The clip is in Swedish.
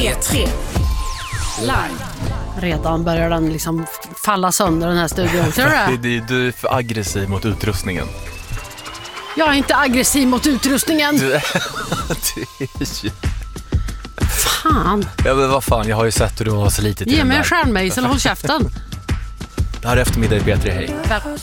P3 Live. Redan börjar den liksom falla sönder, den här studion. Tror du? Du är för aggressiv mot utrustningen. Jag är inte aggressiv mot utrustningen. Du är ju... Fan. Ja, men vad fan, jag har ju sett hur du har så lite till Ge den mig en där. stjärnmejsel och håll käften. Det här är eftermiddag i P3, hej.